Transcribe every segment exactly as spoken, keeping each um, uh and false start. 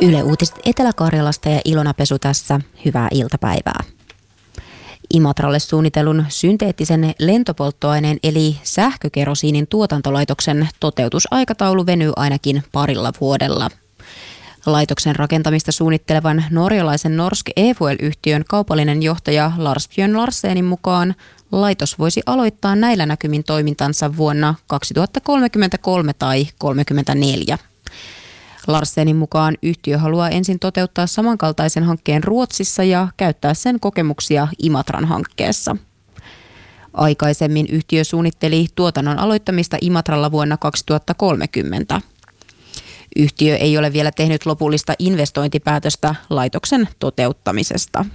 Yle Uutiset Etelä-Karjalasta ja Ilona Pesu tässä. Hyvää iltapäivää. Imatralle suunnitellun synteettisen lentopolttoaineen eli sähkökerosiinin tuotantolaitoksen toteutusaikataulu venyy ainakin parilla vuodella. Laitoksen rakentamista suunnittelevan norjalaisen Norsk E-Fuel-yhtiön kaupallinen johtaja Lars Björn Larsenin mukaan laitos voisi aloittaa näillä näkymin toimintansa vuonna kaksituhattakolmekymmentäkolme tai kolmekymmentäneljä. Larsenin mukaan yhtiö haluaa ensin toteuttaa samankaltaisen hankkeen Ruotsissa ja käyttää sen kokemuksia Imatran hankkeessa. Aikaisemmin yhtiö suunnitteli tuotannon aloittamista Imatralla vuonna kaksituhattakolmekymmentä. Yhtiö ei ole vielä tehnyt lopullista investointipäätöstä laitoksen toteuttamisesta.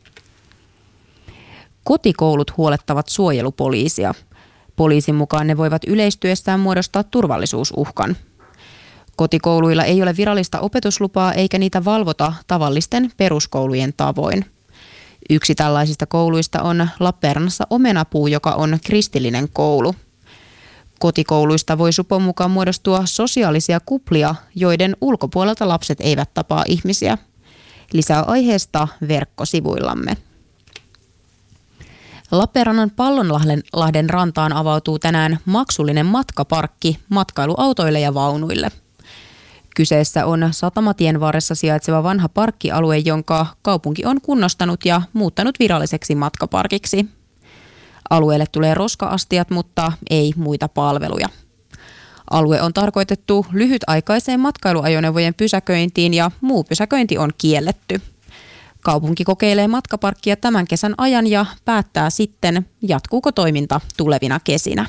Kotikoulut huolettavat suojelupoliisia. Poliisin mukaan ne voivat yleistyessään muodostaa turvallisuusuhkan. Kotikouluilla ei ole virallista opetuslupaa eikä niitä valvota tavallisten peruskoulujen tavoin. Yksi tällaisista kouluista on Lappeenrannassa Omenapuu, joka on kristillinen koulu. Kotikouluista voi supon mukaan muodostua sosiaalisia kuplia, joiden ulkopuolelta lapset eivät tapaa ihmisiä. Lisää aiheesta verkkosivuillamme. Lappeenrannan Pallonlahden rantaan avautuu tänään maksullinen matkaparkki matkailuautoille ja vaunuille. Kyseessä on Satamatien varressa sijaitseva vanha parkkialue, jonka kaupunki on kunnostanut ja muuttanut viralliseksi matkaparkiksi. Alueelle tulee roska-astiat, mutta ei muita palveluja. Alue on tarkoitettu lyhytaikaiseen matkailuajoneuvojen pysäköintiin ja muu pysäköinti on kielletty. Kaupunki kokeilee matkaparkkia tämän kesän ajan ja päättää sitten, jatkuuko toiminta tulevina kesinä.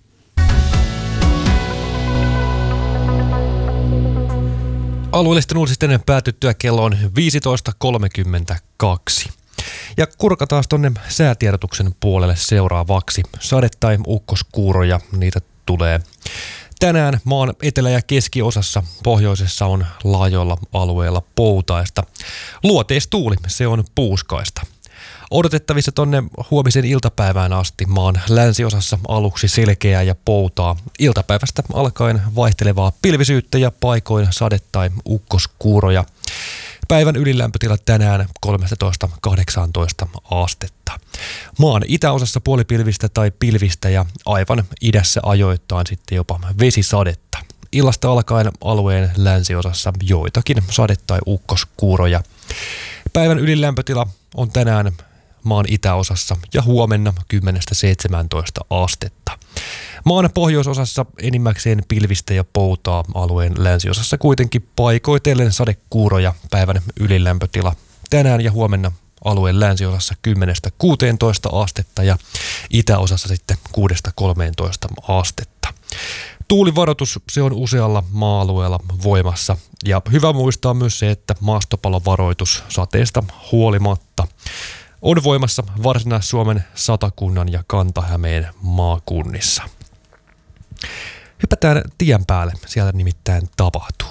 Alueellisten uutisten päätyttyä kello on viisitoista kolmekymmentäkaksi. Ja kurkataan tuonne säätiedotuksen puolelle seuraavaksi. Sade- tai ukkoskuuroja, niitä tulee. Tänään maan etelä- ja keskiosassa pohjoisessa on laajoilla alueilla poutaista. Luoteistuuli, se on puuskaista. Odotettavissa tonne huomisen iltapäivään asti maan länsiosassa aluksi selkeää ja poutaa. Iltapäivästä alkaen vaihtelevaa pilvisyyttä ja paikoin sade- tai ukkoskuuroja. Päivän ylilämpötila tänään kolmetoista kahdeksantoista astetta. Maan itäosassa puolipilvistä tai pilvistä ja aivan idässä ajoittain sitten jopa vesisadetta. Illasta alkaen alueen länsiosassa joitakin sade- tai ukkoskuuroja. Päivän ylilämpötila on tänään maan itäosassa ja huomenna kymmenestä seitsemääntoista astetta. Maan pohjoisosassa enimmäkseen pilvistä ja poutaa, alueen länsiosassa kuitenkin paikoitellen sadekuuroja. Päivän ylilämpötila tänään ja huomenna alueen länsiosassa kymmenestä kuuteentoista astetta ja itäosassa sitten kuudesta kolmeentoista astetta. Tuulivaroitus, se on usealla maa-alueella voimassa ja hyvä muistaa myös se, että maastopalovaroitus sateesta huolimatta on voimassa Varsinais-Suomen, Satakunnan ja Kanta-Hämeen maakunnissa. Hypätään tien päälle, sieltä nimittäin tapahtuu.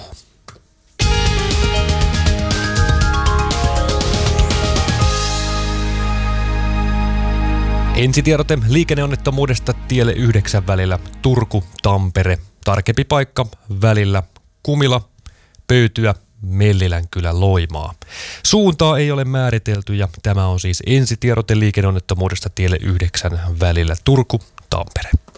Ensitiedote liikenneonnettomuudesta tielle yhdeksän välillä Turku-Tampere. Tarkempi paikka välillä Kumila, Pöytyä, Mellilän-kylä, Loimaa. Suuntaa ei ole määritelty ja tämä on siis ensitiedote liikenneonnettomuudesta tielle yhdeksän välillä Turku-Tampere.